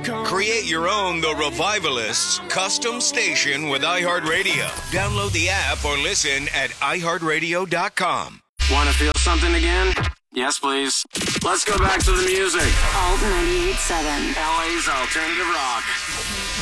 Create your own The Revivalists custom station with iHeartRadio. Download the app or listen at iHeartRadio.com. Want to feel something again? Yes, please. Let's go back to the music. Alt 98.7. LA's alternative rock.